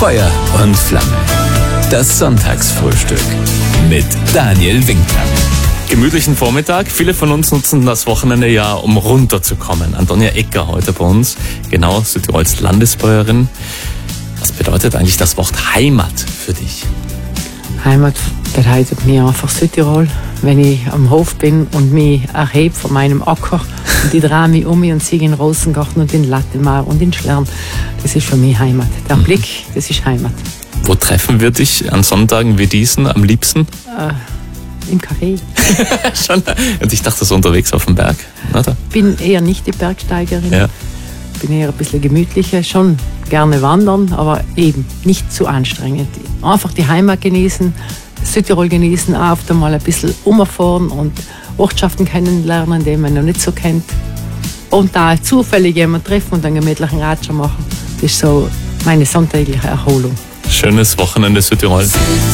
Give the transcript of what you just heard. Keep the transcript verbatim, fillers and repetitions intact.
Feuer und Flamme. Das Sonntagsfrühstück mit Daniel Winkler. Gemütlichen Vormittag. Viele von uns nutzen das Wochenende ja, um runterzukommen. Antonia Ecker heute bei uns, genau, Südtirols Landesbäuerin. Was bedeutet eigentlich das Wort Heimat für dich? Heimat bedeutet mir einfach Südtirol. Wenn ich am Hof bin und mich erhebe von meinem Acker und ich drehe mich um mich und sehe den Rosengarten und den Lattemar und den Schlern, das ist für mich Heimat. Der mhm. Blick, das ist Heimat. Wo treffen wir dich an Sonntagen wie diesen am liebsten? Äh, Im Café. Schon? Und ich dachte so unterwegs auf dem Berg, oder? Bin eher nicht die Bergsteigerin. Ja. Bin eher ein bisschen gemütlicher, schon gerne wandern, aber eben nicht zu anstrengend. Einfach die Heimat genießen, Südtirol genießen, auch oft einmal ein bisschen umfahren und Ortschaften kennenlernen, die man noch nicht so kennt. Und da zufällig jemanden treffen und einen gemütlichen Ratscher machen. Das ist so meine sonntägliche Erholung. Schönes Wochenende Südtirol.